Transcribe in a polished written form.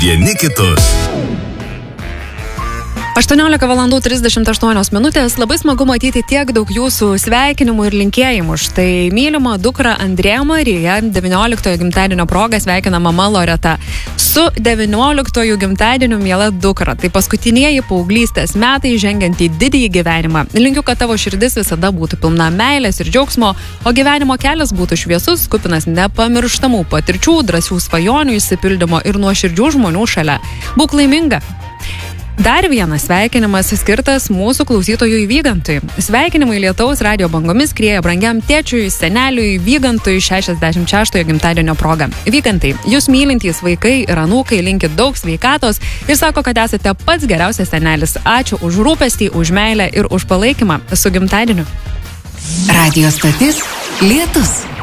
vieni kitus. 18:38 Labai smagu matyti tiek daug jūsų sveikinimų ir linkėjimų. Štai mylima dukra Andrėja Marija 19 gimtadienio proga sveikina mama Loreta. Su 19 gimtadieniu, miela dukra. Tai paskutinieji paauglystės metai žengiant į didįjį gyvenimą. Linkiu, kad tavo širdis visada būtų pilna meilės ir džiaugsmo, o gyvenimo kelias būtų šviesus, kupinas nepamirštamų patirčių, drąsių svajonių išsipildymo ir nuoširdžių žmonių šalia. Būk laiminga. Dar vienas sveikinimas skirtas mūsų klausytojui Vygantui. Sveikinimai Lietaus radijo bangomis skrieja brangiam tėčiui, seneliui Vygantui 66 gimtadienio proga. Vygantai, jūs mylintys vaikai ir anūkai linki daug sveikatos ir sako, kad esate pats geriausias senelis. Ačiū už rūpestį, už meilę ir už palaikymą. Su gimtadieniu. Radio stotis Lietus.